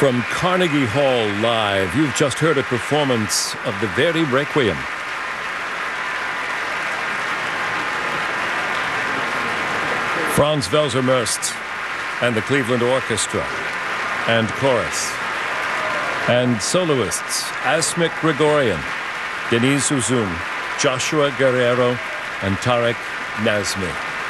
From Carnegie Hall Live, you've just heard a performance of the Verdi Requiem. Franz Welser-Möst and the Cleveland Orchestra and chorus and soloists Asmik Grigorian, Denise Uzum, Joshua Guerrero and Tarek Nazmi.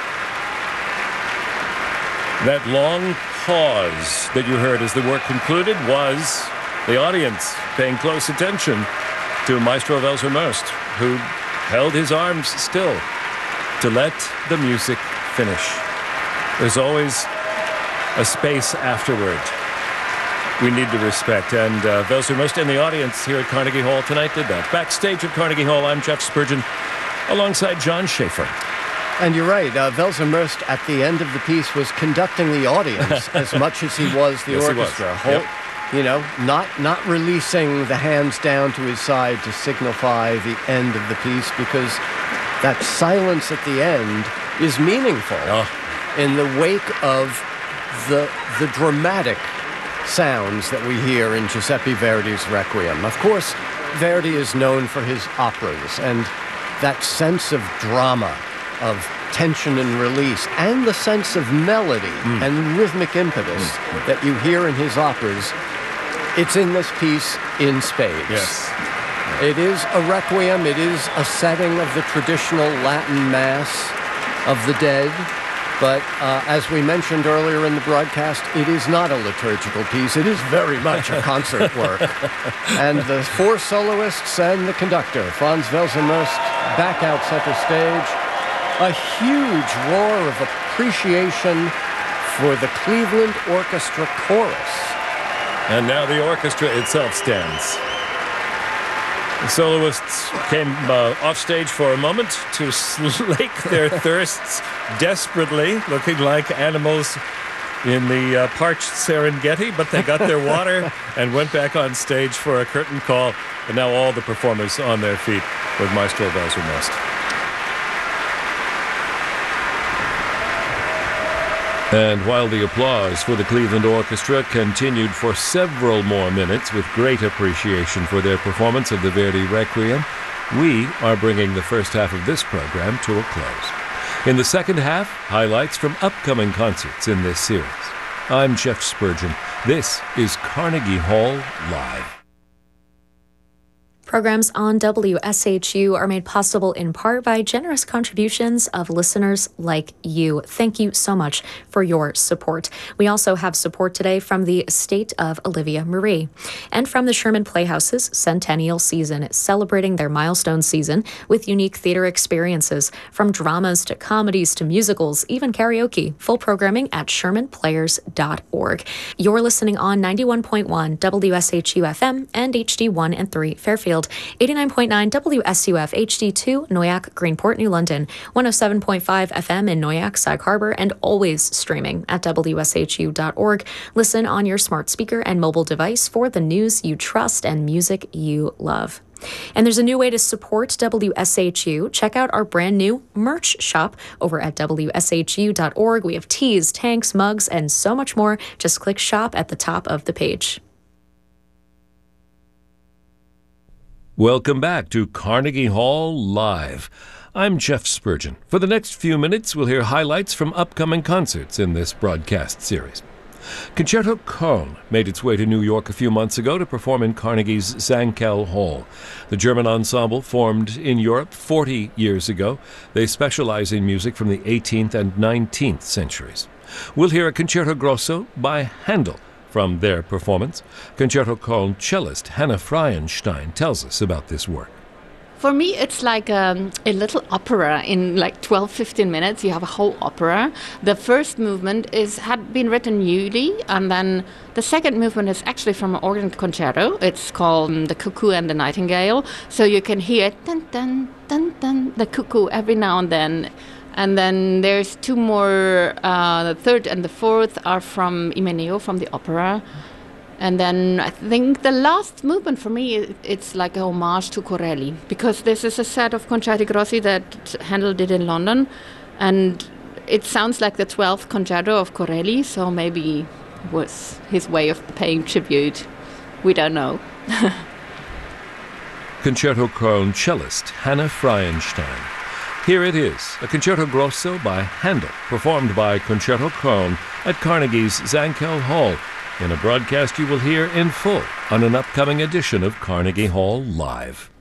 That long pause that you heard as the work concluded was the audience paying close attention to Maestro Welser-Möst, who held his arms still to let the music finish. There's always a space afterward we need to respect, and Welser-Möst in the audience here at Carnegie Hall tonight did that. Backstage at Carnegie Hall, I'm Jeff Spurgeon, alongside John Schaefer. And you're right, Welser-Möst at the end of the piece was conducting the audience as much as he was the orchestra. He was. Yep. You know, not releasing the hands down to his side to signify the end of the piece, because that silence at the end is meaningful in the wake of the dramatic sounds that we hear in Giuseppe Verdi's Requiem. Of course, Verdi is known for his operas and that sense of drama, of tension and release, and the sense of melody and rhythmic impetus that you hear in his operas. It's in this piece in spades. Yes. It is a requiem. It is a setting of the traditional Latin Mass of the dead. But as we mentioned earlier in the broadcast, it is not a liturgical piece. It is very much a concert work. And the four soloists and the conductor, Franz Welser-Möst, back out center stage. A huge roar of appreciation for the Cleveland Orchestra chorus. And now the orchestra itself stands. The soloists came off stage for a moment to slake their thirsts desperately, looking like animals in the parched Serengeti, but they got their water and went back on stage for a curtain call. And now all the performers on their feet with Maestro Welser-Möst. And while the applause for the Cleveland Orchestra continued for several more minutes with great appreciation for their performance of the Verdi Requiem, we are bringing the first half of this program to a close. In the second half, highlights from upcoming concerts in this series. I'm Jeff Spurgeon. This is Carnegie Hall Live. Programs on WSHU are made possible in part by generous contributions of listeners like you. Thank you so much for your support. We also have support today from the estate of Olivia Marie and from the Sherman Playhouse's Centennial Season, celebrating their milestone season with unique theater experiences, from dramas to comedies to musicals, even karaoke. Full programming at shermanplayers.org. You're listening on 91.1 WSHU FM and HD1 and 3 Fairfield, 89.9 WSUF HD2 Noyac, Greenport, New London, 107.5 FM in Noyac, Sag Harbor, and always streaming at WSHU.org. Listen on your smart speaker and mobile device for the news you trust and music you love. And there's a new way to support WSHU. Check out our brand new merch shop over at WSHU.org. We have tees, tanks, mugs, and so much more. Just click shop at the top of the page. Welcome back to Carnegie Hall Live. I'm Jeff Spurgeon. For the next few minutes, we'll hear highlights from upcoming concerts in this broadcast series. Concerto Köln made its way to New York a few months ago to perform in Carnegie's Zankel Hall. The German ensemble formed in Europe 40 years ago. They specialize in music from the 18th and 19th centuries. We'll hear a Concerto Grosso by Handel from their performance. Concerto Köln cellist Hannah Freienstein tells us about this work. For me, it's like a little opera in like 12-15 minutes. You have a whole opera. The first movement had been written newly, and then the second movement is actually from an organ concerto. It's called The Cuckoo and the Nightingale. So you can hear dun, dun, dun, dun, the cuckoo every now and then. And then there's two more, the third and the fourth are from Imeneo, from the opera. And then I think the last movement for me, it's like a homage to Corelli, because this is a set of concerti grossi that Handel did in London. And it sounds like the 12th concerto of Corelli, so maybe was his way of paying tribute. We don't know. Concerto Köln cellist Hanne Freienstein. Here it is, a Concerto Grosso by Handel, performed by Concerto Köln at Carnegie's Zankel Hall, in a broadcast you will hear in full on an upcoming edition of Carnegie Hall Live.